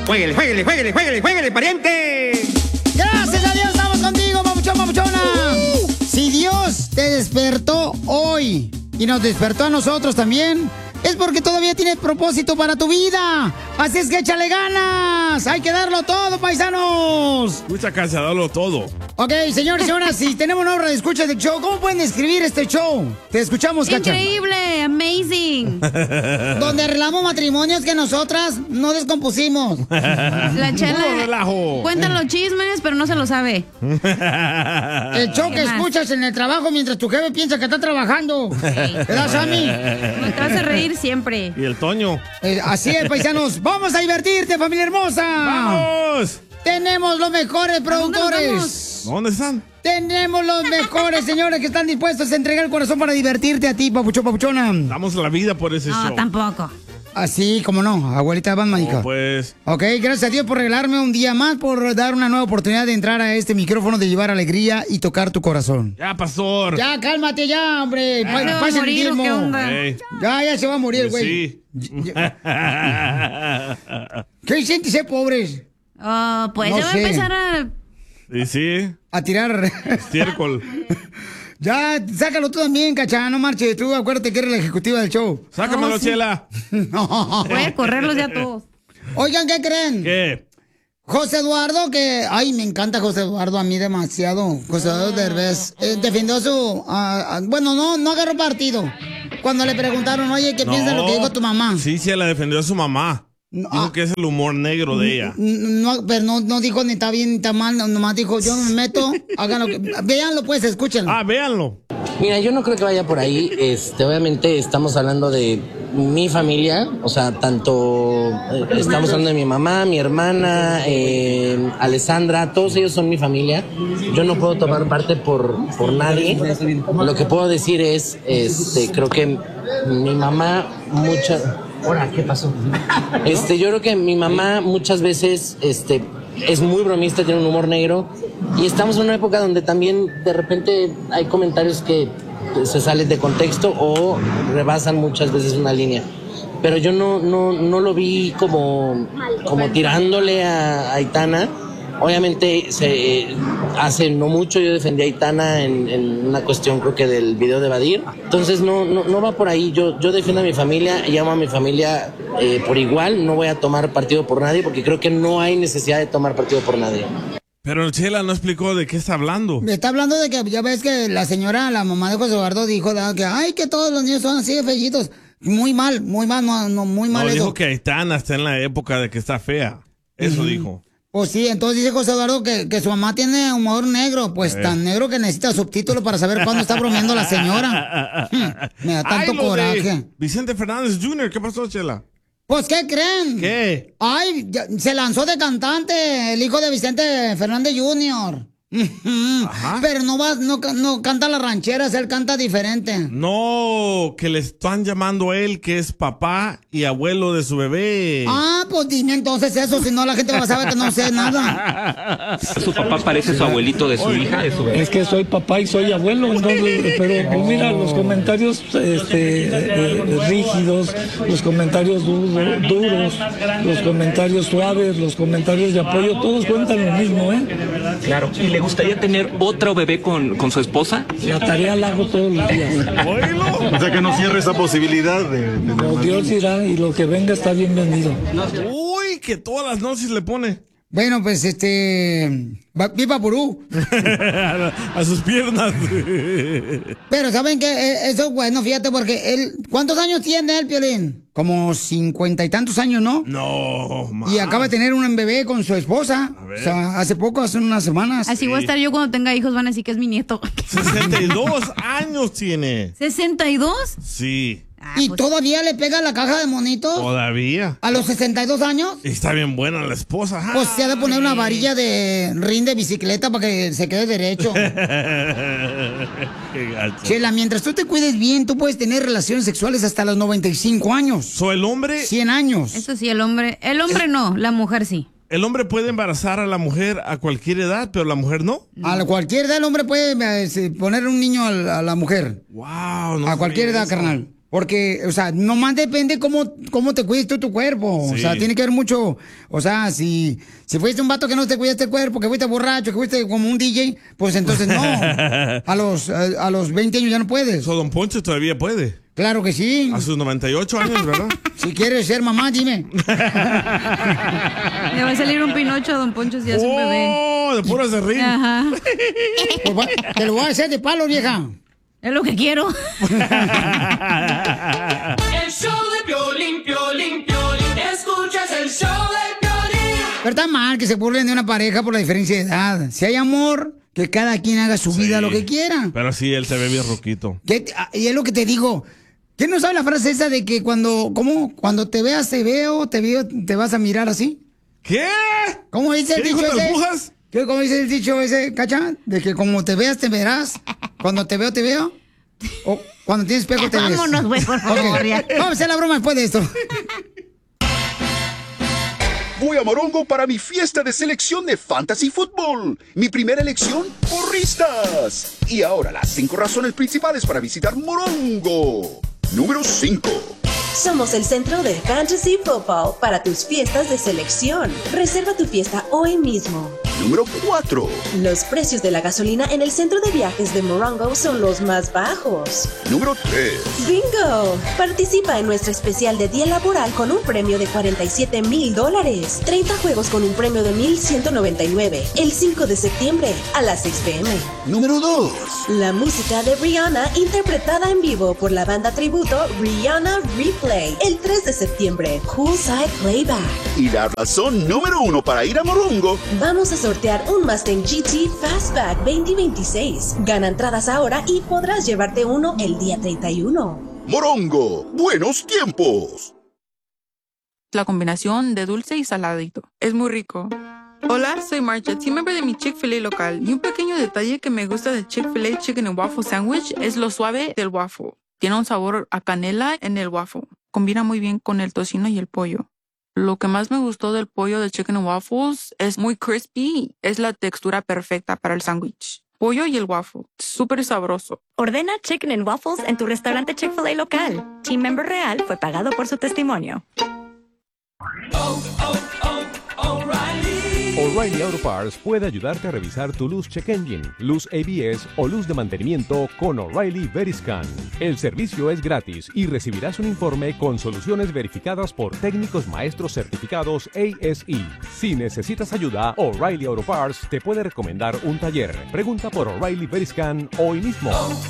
¡Jueguele, jueguele, jueguele, jueguele, jueguele, pariente! Gracias a Dios, estamos contigo, papuchón, papuchona. Si Dios te despertó hoy y nos despertó a nosotros también, es porque todavía tienes propósito para tu vida. Así es que échale ganas. Hay que darlo todo, paisanos. Escucha, Cacha, darlo todo. Ok, señores y señoras, si tenemos una hora de escucha del show, ¿cómo pueden describir este show? Te escuchamos, Cacha. Increíble, amazing. Donde arreglamos matrimonios que nosotras no descompusimos. La Chela Puro relajo. cuentan los chismes, pero no se lo sabe. El show que ¿Qué más? escuchas en el trabajo mientras tu jefe piensa que está trabajando. ¿Verdad, Sammy? Me te hace reír siempre. Y el Toño. Así es, paisanos. ¡Vamos a divertirte, familia hermosa! ¡Vamos! Tenemos los mejores productores. ¿Dónde están? Tenemos los mejores, señores, que están dispuestos a entregar el corazón para divertirte a ti, papuchón, papuchona. Damos la vida por ese No, show. tampoco. Así como no, abuelita Batman, hija. No, pues. Ok, gracias a Dios por regalarme un día más, por dar una nueva oportunidad de entrar a este micrófono, de llevar alegría y tocar tu corazón. Ya, pastor. Ya, cálmate ya, hombre. ¿Ya se va a Pasa el morir o diezmo. qué onda? Ey. Ya se va a morir, Pues güey. sí. ¿Qué sientes ser pobres? Pues No ya va a sé. empezar a... Y sí. A tirar. Estiércol. Ya, sácalo tú también, Cacha, no marches. Tú acuérdate que eres la ejecutiva del show. Sácamelo, No, sí. Chela. No. Voy a correrlos ya todos. Oigan, ¿qué creen? ¿Qué? José Eduardo, que... Ay, me encanta José Eduardo, a mí demasiado. José Eduardo Derbez. Defendió su... bueno, no agarró partido. Cuando le preguntaron, oye, ¿qué piensas de lo que dijo tu mamá? Sí, Chela defendió a su mamá. No, Dijo que es el humor negro de ella. No, pero no dijo ni está bien ni está mal, nomás dijo, yo me meto, hagan lo que... Véanlo pues, escúchenlo. Ah, véanlo. Mira, yo no creo que vaya por ahí. Obviamente estamos hablando de mi familia, o sea, tanto estamos hablando de mi mamá, mi hermana, Alessandra, todos ellos son mi familia. Yo no puedo tomar parte por nadie. Lo que puedo decir es, creo que mi mamá Hola, ¿qué pasó? Yo creo que mi mamá muchas veces, es muy bromista, tiene un humor negro, y estamos en una época donde también de repente hay comentarios que se salen de contexto o rebasan muchas veces una línea. Pero yo no lo vi como tirándole a Aitana. Obviamente hace no mucho yo defendí a Aitana en una cuestión, creo que del video de Badir. Entonces no va por ahí. Yo defiendo a mi familia y amo a mi familia por igual. No voy a tomar partido por nadie porque creo que no hay necesidad de tomar partido por nadie. Pero Chela no explicó de qué está hablando. Está hablando de que ya ves que la señora, la mamá de José Eduardo, dijo que ay, que todos los niños son así de fellitos. Muy mal, muy mal No, eso. dijo que Aitana está en la época de que está fea. Eso dijo. Pues sí, entonces dice José Eduardo que su mamá tiene humor negro, pues tan negro que necesita subtítulos para saber cuándo está bromeando la señora. Me da tanto Ay, lo de coraje. Vicente Fernández Jr., ¿qué pasó, Chela? Pues, ¿qué creen? ¿Qué? Ay, se lanzó de cantante, el hijo de Vicente Fernández Jr. Ajá. Pero no canta las rancheras, él canta diferente. No, que le están llamando a él que es papá y abuelo de su bebé. Ah, pues dime entonces eso, si no la gente va a saber que no sé nada. Su papá parece su abuelito de su hija, de su bebé. Es que soy papá y soy abuelo, entonces, pero pues mira, los comentarios rígidos, los comentarios duros, los comentarios suaves, los comentarios de apoyo, todos cuentan lo mismo, ¿eh? Claro. ¿Y le gustaría tener otro bebé con su esposa? La tarea la hago todos los días. O sea que no cierre esa posibilidad de Como Dios dirá, y lo que venga está bienvenido. Uy, que todas las noches le pone. Bueno, pues viva Purú. A sus piernas. Pero ¿saben qué? Eso es bueno, fíjate, porque él... ¿Cuántos años tiene él, Piolín? Como 50 y tantos años, ¿no? No, man. Y acaba de tener un bebé con su esposa. O sea, hace unas semanas. Así voy a estar yo cuando tenga hijos, van a decir que es mi nieto. 62 años tiene. ¿62? Sí. ¿Y todavía le pega la caja de monitos? Todavía. ¿A los 62 años? Está bien buena la esposa. Pues se ha de poner una varilla de rin de bicicleta para que se quede derecho. Qué gacho. Chela, mientras tú te cuides bien, tú puedes tener relaciones sexuales hasta los 95 años. ¿So el hombre? 100 años. Eso sí, el hombre no, la mujer sí. El hombre puede embarazar a la mujer a cualquier edad, pero la mujer no. A cualquier edad el hombre puede poner un niño a la mujer. Wow, no a cualquier edad, eso. carnal. Porque, o sea, nomás depende cómo te cuides tú tu cuerpo. Sí. O sea, tiene que ver mucho. O sea, si fuiste un vato que no te cuidaste el cuerpo, que fuiste borracho, que fuiste como un DJ, pues entonces no. A los 20 años ya no puedes. Don Poncho todavía puede. Claro que sí. A sus 98 años, ¿verdad? Si quieres ser mamá, dime. Le va a salir un Pinocho a Don Poncho si es un bebé. ¡Oh! De puro serrín. Ajá. Pues te lo voy a hacer de palo, vieja. Es lo que quiero. El show de Piolín, Piolín, Piolín. Escuchas el show de Piolín. Pero está mal que se burlen de una pareja por la diferencia de edad. Si hay amor, que cada quien haga su vida lo que quiera. Pero sí, él se ve bien roquito. Y es lo que te digo. ¿Quién no sabe la frase esa de que cuando te veas, te veo, te vas a mirar así? ¿Qué? ¿Cómo dice el dicho ese? ¿Pujas? ¿Cómo dice el dicho ese, Cacha? De que como te veas, te verás. Cuando te veo, te veo. O cuando tienes espejo, te ves. Vámonos, güey, por favor. Okay. Vamos a hacer la broma después de esto. Voy a Morongo para mi fiesta de selección de Fantasy Football. Mi primera elección, porristas. Y ahora las 5 razones principales para visitar Morongo. Número 5. Somos el centro de Fantasy Football para tus fiestas de selección. Reserva tu fiesta hoy mismo. Número 4. Los precios de la gasolina en el centro de viajes de Morongo son los más bajos. Número 3. ¡Bingo! Participa en nuestra especial de día laboral con un premio de $47,000. 30 juegos con un premio de $1,199. El 5 de septiembre a las 6 p.m. Número 2. La música de Rihanna interpretada en vivo por la banda tributo Rihanna Replay. El 3 de septiembre. Poolside Playback. Y la razón número 1 para ir a Morongo. Vamos a sortear un Mustang GT Fastback 2026. Gana entradas ahora y podrás llevarte uno el día 31. Morongo, buenos tiempos. La combinación de dulce y saladito. Es muy rico. Hola, soy Marcha, team member de mi Chick-fil-A local. Y un pequeño detalle que me gusta del Chick-fil-A Chicken and Waffle Sandwich es lo suave del waffle. Tiene un sabor a canela en el waffle. Combina muy bien con el tocino y el pollo. Lo que más me gustó del pollo de Chicken and Waffles es muy crispy. Es la textura perfecta para el sándwich. Pollo y el waffle. Súper sabroso. Ordena Chicken and Waffles en tu restaurante Chick-fil-A local. Team member real fue pagado por su testimonio. O'Reilly Auto Parts puede ayudarte a revisar tu luz check engine, luz ABS o luz de mantenimiento con O'Reilly Veriscan. El servicio es gratis y recibirás un informe con soluciones verificadas por técnicos maestros certificados ASE. Si necesitas ayuda, O'Reilly Auto Parts te puede recomendar un taller. Pregunta por O'Reilly Veriscan hoy mismo.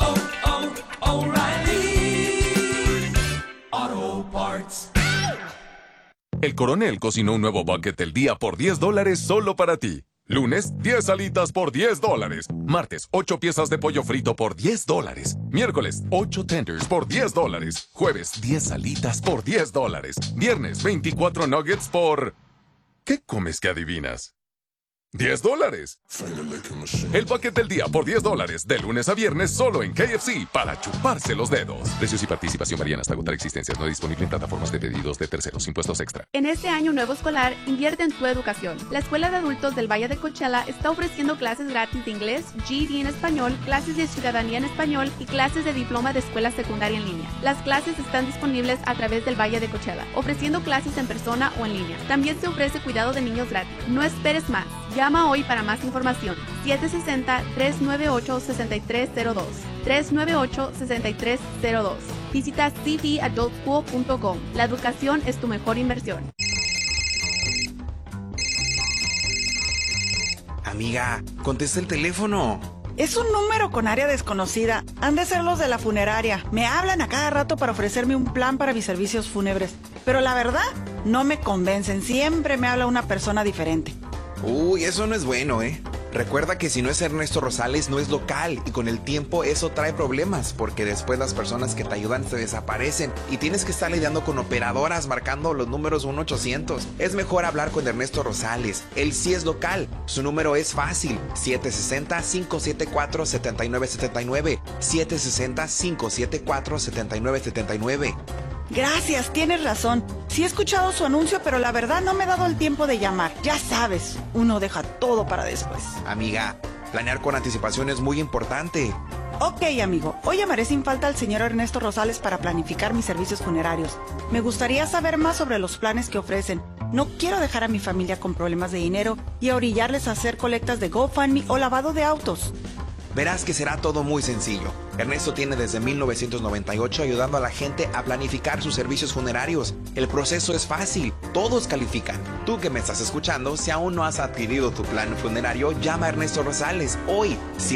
O'Reilly Auto Parts. El Coronel cocinó un nuevo bucket del día por $10 solo para ti. Lunes, 10 alitas por $10. Martes, 8 piezas de pollo frito por $10. Miércoles, 8 tenders por $10. Jueves, 10 alitas por $10. Viernes, 24 nuggets por... ¿Qué comes que adivinas? $10. El bucket del día por $10, de lunes a viernes solo en KFC para chuparse los dedos. Precios y participación varían hasta agotar existencias. No disponible en plataformas de pedidos de terceros. Impuestos extra. En este año nuevo escolar, invierte en tu educación. La Escuela de Adultos del Valle de Coachella está ofreciendo clases gratis de inglés, GED en español, clases de ciudadanía en español y clases de diploma de escuela secundaria en línea. Las clases están disponibles a través del Valle de Coachella, ofreciendo clases en persona o en línea. También se ofrece cuidado de niños gratis. No esperes más. Llama hoy para más información. 760-398-6302. 398-6302. Visita cdadultschool.com. La educación es tu mejor inversión. Amiga, contesta el teléfono. Es un número con área desconocida. Han de ser los de la funeraria. Me hablan a cada rato para ofrecerme un plan para mis servicios fúnebres. Pero la verdad, no me convencen. Siempre me habla una persona diferente. Uy, eso no es bueno, ¿eh? Recuerda que si no es Ernesto Rosales, no es local. Y con el tiempo eso trae problemas, porque después las personas que te ayudan se desaparecen y tienes que estar lidiando con operadoras marcando los números 1-800. Es mejor hablar con Ernesto Rosales. Él sí es local. Su número es fácil. 760-574-7979. 760-574-7979. Gracias, tienes razón. Sí he escuchado su anuncio, pero la verdad no me he dado el tiempo de llamar. Ya sabes, uno deja todo para después. Amiga, planear con anticipación es muy importante. Ok, amigo. Hoy llamaré sin falta al señor Ernesto Rosales para planificar mis servicios funerarios. Me gustaría saber más sobre los planes que ofrecen. No quiero dejar a mi familia con problemas de dinero y a orillarles a hacer colectas de GoFundMe o lavado de autos. Verás que será todo muy sencillo. Ernesto tiene desde 1998 ayudando a la gente a planificar sus servicios funerarios. El proceso es fácil, todos califican. Tú que me estás escuchando, si aún no has adquirido tu plan funerario, llama a Ernesto Rosales hoy,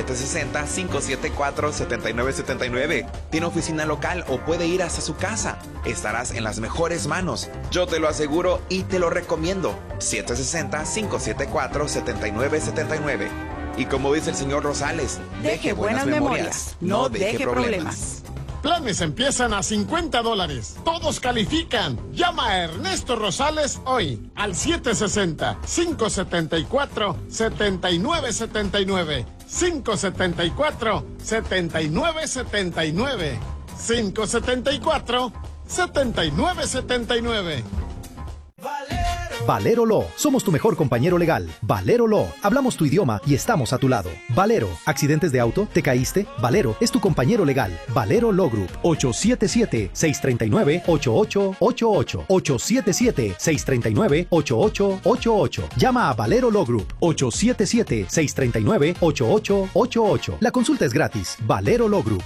760-574-7979. Tiene oficina local o puede ir hasta su casa. Estarás en las mejores manos. Yo te lo aseguro y te lo recomiendo. 760-574-7979. Y como dice el señor Rosales, deje buenas memorias, no deje problemas. Planes empiezan a $50. Todos califican. Llama a Ernesto Rosales hoy al 760-574-7979. 574-7979. 574-7979. Valero Law. Somos tu mejor compañero legal. Valero Law. Hablamos tu idioma y estamos a tu lado. Valero. ¿Accidentes de auto? ¿Te caíste? Valero es tu compañero legal. Valero Law Group. 877-639-8888. 877-639-8888. Llama a Valero Law Group. 877-639-8888. La consulta es gratis. Valero Law Group.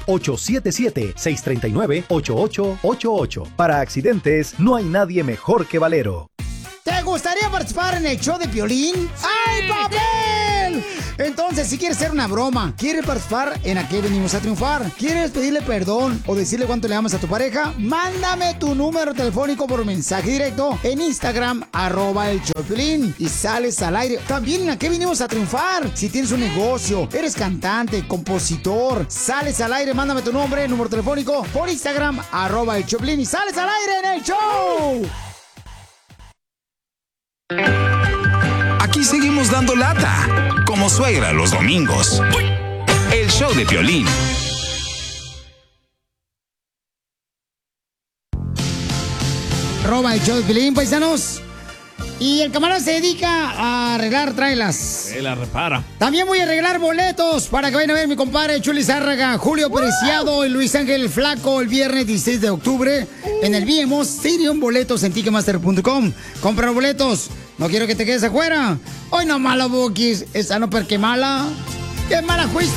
877-639-8888. Para accidentes, no hay nadie mejor que Valero. ¿Te gustaría participar en el show de Piolín? ¡Ay, papel! Entonces, si quieres hacer una broma, quieres participar en ¿A qué venimos a triunfar? ¿Quieres pedirle perdón o decirle cuánto le amas a tu pareja? Mándame tu número telefónico por mensaje directo en Instagram, @el show de Piolín, y sales al aire. También en ¿A qué venimos a triunfar? Si tienes un negocio, eres cantante, compositor, sales al aire, mándame tu nombre, número telefónico por Instagram, @el show de Piolín, y sales al aire en el show. Aquí seguimos dando lata, como suegra los domingos. El show de Piolín. El show de Piolín, paisanos. Y el camarada se dedica a arreglar trailers. Se la repara. También voy a arreglar boletos para que vayan a ver mi compadre Chuli Zárraga, Julio Preciado y Luis Ángel Flaco el viernes 16 de octubre en el BMO Stadium. Boletos en Ticketmaster.com. Compra los boletos. No quiero que te quedes afuera. Hoy no mala, Bukis. Esa no, porque mala. ¡Qué mala juicio!